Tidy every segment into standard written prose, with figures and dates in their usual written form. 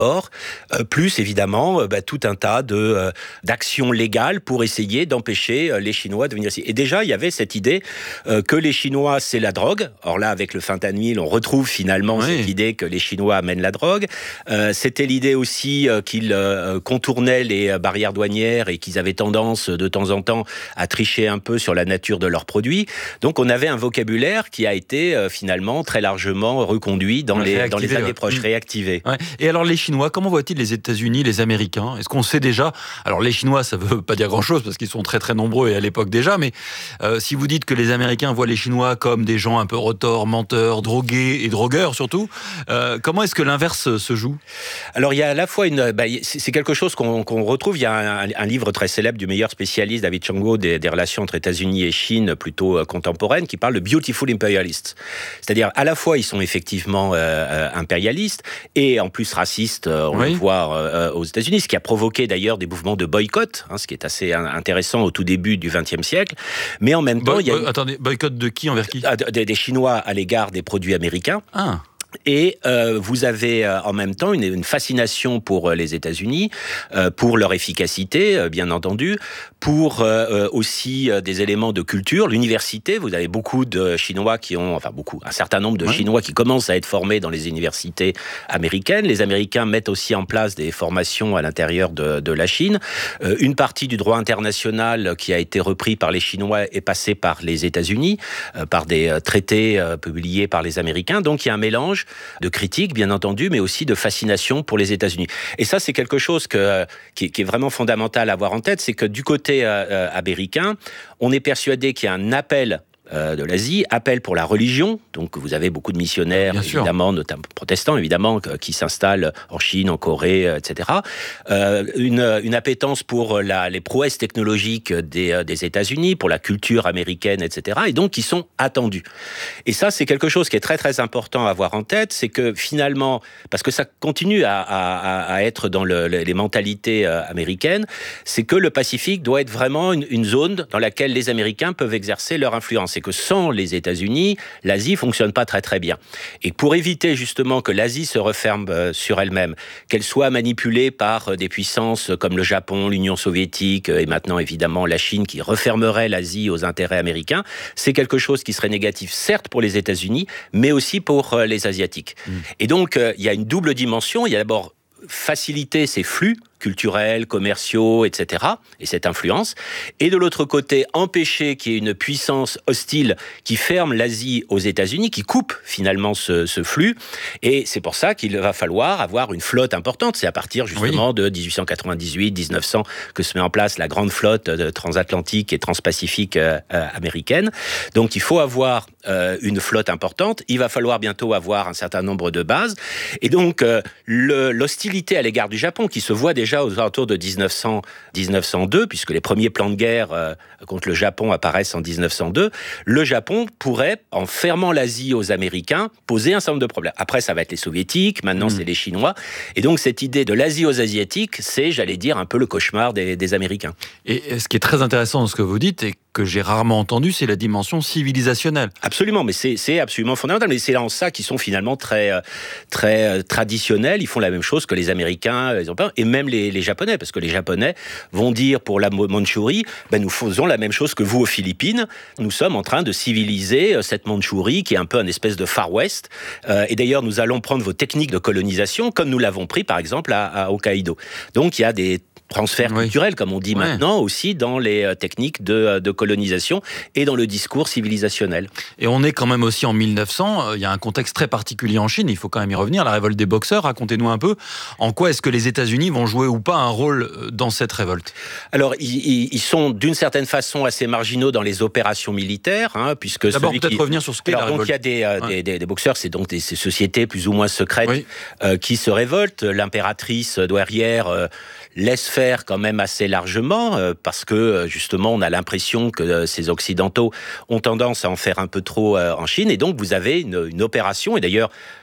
Or, plus évidemment, tout un tas d'actions légales pour essayer d'empêcher les Chinois de venir ici. Et déjà, il y avait cette idée que les Chinois, c'est la drogue. Or là, avec le fentanyl, on retrouve finalement cette idée que les Chinois amènent la drogue. C'était l'idée aussi qu'ils contournaient les barrières douanières et qu'ils avaient tendance, de temps en temps, à tricher un peu sur la nature de leurs produits. Donc, on avait un vocabulaire qui a été finalement très largement reconduit dans les années proches, réactivé. Ouais. Et alors, les Chinois, comment voient-ils les États-Unis, les Américains ? Est-ce qu'on sait déjà ? Alors les Chinois, ça ne veut pas dire grand-chose parce qu'ils sont très très nombreux et à l'époque déjà, mais si vous dites que les Américains voient les Chinois comme des gens un peu retors, menteurs, drogués et drogueurs surtout, comment est-ce que l'inverse se joue ? Alors il y a à la fois c'est quelque chose qu'on retrouve, il y a un livre très célèbre du meilleur spécialiste, David Chang-ho, des relations entre États-Unis et Chine plutôt contemporaines, qui parle de Beautiful Imperialists. C'est-à-dire à la fois ils sont effectivement impérialistes et en plus racistes, on le voit aux États-Unis, ce qui a provoqué d'ailleurs des mouvements de boycott, ce qui est assez intéressant au tout début du XXe siècle. Mais en même temps, il y a attendez, boycott de qui envers qui ? Des Chinois à l'égard des produits américains. Et vous avez en même temps une fascination pour les États-Unis, pour leur efficacité, bien entendu, pour aussi des éléments de culture. L'université, vous avez beaucoup de Chinois un certain nombre de Chinois qui commencent à être formés dans les universités américaines. Les Américains mettent aussi en place des formations à l'intérieur de la Chine. Une partie du droit international qui a été repris par les Chinois est passée par les États-Unis, par des traités publiés par les Américains. Donc il y a un mélange de critique, bien entendu, mais aussi de fascination pour les États-Unis. Et ça, c'est quelque chose qui est vraiment fondamental à avoir en tête, c'est que du côté américain, on est persuadé qu'il y a un appel de l'Asie, appel pour la religion. Donc vous avez beaucoup de missionnaires, évidemment, notamment protestants, évidemment, qui s'installent en Chine, en Corée, etc. Une appétence pour les prouesses technologiques des États-Unis, pour la culture américaine, etc. Et donc qui sont attendus. Et ça, c'est quelque chose qui est très très important à avoir en tête, c'est que finalement, parce que ça continue à être dans les mentalités américaines, c'est que le Pacifique doit être vraiment une zone dans laquelle les Américains peuvent exercer leur influence. C'est que sans les États-Unis, l'Asie fonctionne pas très très bien. Et pour éviter justement que l'Asie se referme sur elle-même, qu'elle soit manipulée par des puissances comme le Japon, l'Union soviétique et maintenant évidemment la Chine qui refermerait l'Asie aux intérêts américains, c'est quelque chose qui serait négatif certes pour les États-Unis, mais aussi pour les Asiatiques. Et donc il y a une double dimension. Il y a d'abord faciliter ces flux culturels, commerciaux, etc., et cette influence. Et de l'autre côté, empêcher qu'il y ait une puissance hostile qui ferme l'Asie aux États-Unis, qui coupe finalement ce flux. Et c'est pour ça qu'il va falloir avoir une flotte importante. C'est à partir justement de 1898-1900 que se met en place la grande flotte transatlantique et transpacifique américaine. Donc il faut avoir une flotte importante. Il va falloir bientôt avoir un certain nombre de bases. Et donc l'hostilité à l'égard du Japon, qui se voit déjà aux alentours de 1902, puisque les premiers plans de guerre contre le Japon apparaissent en 1902, le Japon pourrait, en fermant l'Asie aux Américains, poser un certain nombre de problèmes. Après, ça va être les Soviétiques, maintenant c'est les Chinois. Et donc cette idée de l'Asie aux Asiatiques, c'est, j'allais dire, un peu le cauchemar des Américains. Et ce qui est très intéressant dans ce que vous dites, et que j'ai rarement entendu, c'est la dimension civilisationnelle. Absolument, mais c'est absolument fondamental. Mais c'est là en ça qu'ils sont finalement très, très traditionnels. Ils font la même chose que les Américains, les Européens, et même les Japonais, parce que les Japonais vont dire pour la Mandchourie, nous faisons la même chose que vous aux Philippines. Nous sommes en train de civiliser cette Mandchourie qui est un peu une espèce de Far West. Et d'ailleurs, nous allons prendre vos techniques de colonisation comme nous l'avons pris, par exemple, à Hokkaido. Donc, il y a des transfert culturel, comme on dit maintenant, aussi dans les techniques de colonisation et dans le discours civilisationnel. Et on est quand même aussi en 1900, il y a un contexte très particulier en Chine, il faut quand même y revenir, la révolte des Boxers, racontez-nous un peu, en quoi est-ce que les États-Unis vont jouer ou pas un rôle dans cette révolte ? Alors, ils sont d'une certaine façon assez marginaux dans les opérations militaires, puisque... D'abord, peut-être revenir sur ce qu'est la révolte. Donc, il y a des Boxers, c'est donc ces sociétés plus ou moins secrètes qui se révoltent. L'impératrice douairière laisse faire quand même assez largement, parce que justement on a l'impression que ces Occidentaux ont tendance à en faire un peu trop en Chine, et donc vous avez une opération, et d'ailleurs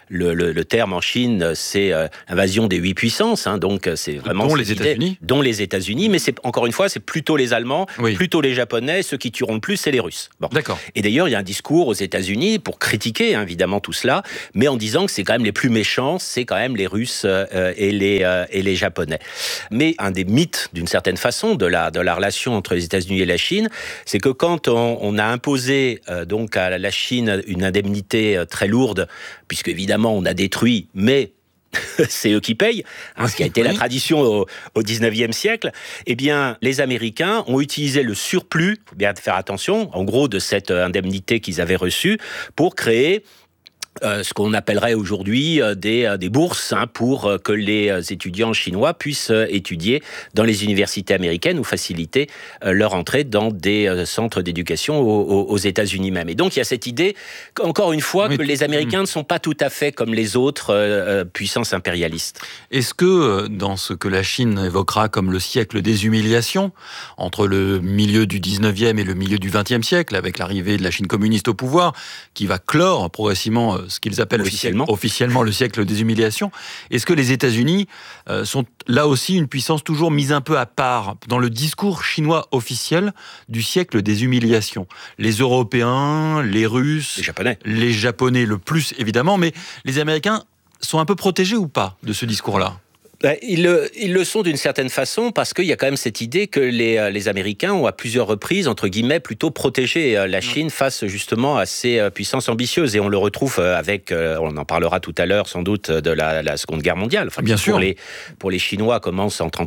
le terme en Chine, c'est invasion des 8 puissances, hein, donc c'est vraiment... Dont les États-Unis. Dont les États-Unis, mais encore une fois, c'est plutôt les Allemands, oui. plutôt les Japonais, ceux qui tueront le plus, c'est les Russes. Bon. D'accord. Et d'ailleurs, il y a un discours aux États-Unis pour critiquer, hein, évidemment, tout cela, mais en disant que c'est quand même les plus méchants, c'est quand même les Russes et les Japonais. Mais un des mythes, d'une certaine façon, de la relation entre les États-Unis et la Chine, c'est que quand on a imposé donc à la Chine une indemnité très lourde, puisque évidemment on a détruit, mais c'est eux qui payent, hein, ce qui a été la tradition au 19e siècle, eh bien, les Américains ont utilisé le surplus, il faut bien faire attention, en gros, de cette indemnité qu'ils avaient reçue, pour créer ce qu'on appellerait aujourd'hui des bourses, hein, pour que les étudiants chinois puissent étudier dans les universités américaines ou faciliter leur entrée dans des centres d'éducation aux États-Unis même. Et donc il y a cette idée, encore une fois, que les Américains ne sont pas tout à fait comme les autres puissances impérialistes. Est-ce que dans ce que la Chine évoquera comme le siècle des humiliations, entre le milieu du 19e et le milieu du 20e siècle, avec l'arrivée de la Chine communiste au pouvoir, qui va clore progressivement ce qu'ils appellent officiellement le siècle des humiliations. Est-ce que les États-Unis sont là aussi une puissance toujours mise un peu à part dans le discours chinois officiel du siècle des humiliations? Les Européens, les Russes, les Japonais le plus évidemment, mais les Américains sont un peu protégés ou pas de ce discours-là? Ils le sont d'une certaine façon parce qu'il y a quand même cette idée que les Américains ont à plusieurs reprises, entre guillemets, plutôt protégé la Chine face justement à ces puissances ambitieuses. Et on le retrouve avec, on en parlera tout à l'heure sans doute, de la Seconde Guerre mondiale. Enfin, bien sûr. Pour les Chinois, commence en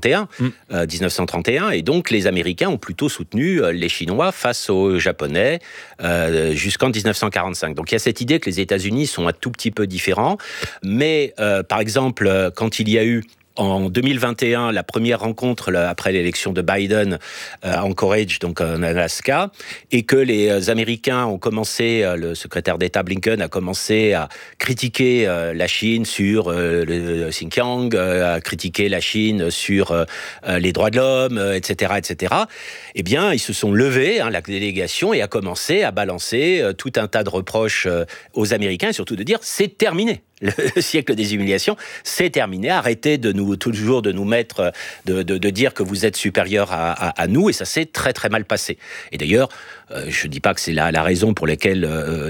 1931. Et donc les Américains ont plutôt soutenu les Chinois face aux Japonais jusqu'en 1945. Donc il y a cette idée que les États-Unis sont un tout petit peu différents. Mais par exemple, quand il y a eu en 2021, la première rencontre après l'élection de Biden à Anchorage, donc en Alaska, et que les Américains ont commencé, le secrétaire d'État Blinken a commencé à critiquer la Chine sur le Xinjiang, à critiquer la Chine sur les droits de l'homme, etc., etc. Eh bien, ils se sont levés, hein, la délégation, et a commencé à balancer tout un tas de reproches aux Américains, et surtout de dire c'est terminé. Le siècle des humiliations, c'est terminé. Arrêtez toujours de nous mettre, de dire que vous êtes supérieurs à nous, et ça s'est très très mal passé. Et d'ailleurs, je ne dis pas que c'est la raison pour laquelle,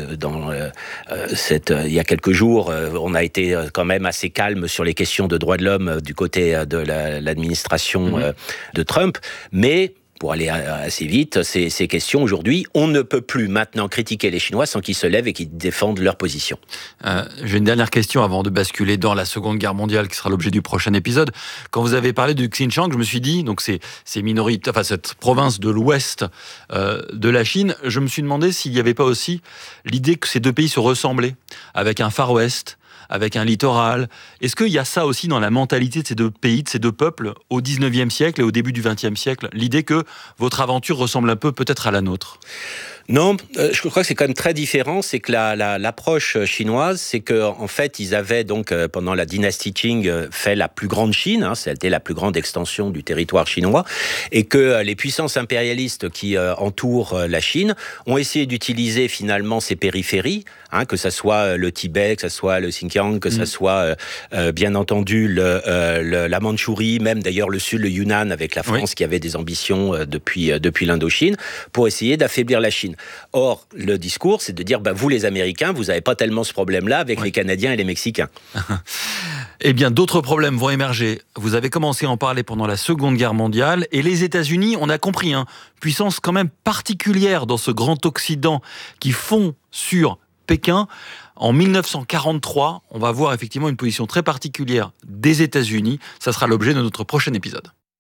il y a quelques jours, on a été quand même assez calme sur les questions de droits de l'homme du côté de l'administration de Trump, mais pour aller assez vite, ces questions aujourd'hui, on ne peut plus maintenant critiquer les Chinois sans qu'ils se lèvent et qu'ils défendent leur position. J'ai une dernière question avant de basculer dans la Seconde Guerre mondiale, qui sera l'objet du prochain épisode. Quand vous avez parlé du Xinjiang, je me suis dit, donc ces minorités, enfin cette province de l'ouest de la Chine, je me suis demandé s'il n'y avait pas aussi l'idée que ces deux pays se ressemblaient, avec un Far West, avec un littoral. Est-ce qu'il y a ça aussi dans la mentalité de ces deux pays, de ces deux peuples, au 19e siècle et au début du 20e siècle? L'idée que votre aventure ressemble un peu peut-être à la nôtre? Non, je crois que c'est quand même très différent. C'est que l'approche chinoise, c'est que en fait, ils avaient donc pendant la dynastie Qing fait la plus grande Chine, hein, c'était la plus grande extension du territoire chinois, et que les puissances impérialistes qui entourent la Chine ont essayé d'utiliser finalement ces périphéries, hein, que ça soit le Tibet, que ça soit le Xinjiang, que ça soit bien entendu la Mandchourie, même d'ailleurs le sud, le Yunnan, avec la France qui avait des ambitions depuis l'Indochine, pour essayer d'affaiblir la Chine. Or, le discours, c'est de dire, vous les Américains, vous n'avez pas tellement ce problème-là avec les Canadiens et les Mexicains. Eh bien, d'autres problèmes vont émerger. Vous avez commencé à en parler pendant la Seconde Guerre mondiale, et les États-Unis, on a compris, puissance quand même particulière dans ce grand Occident qui fond sur Pékin. En 1943, on va voir effectivement une position très particulière des États-Unis. Ça sera l'objet de notre prochain épisode.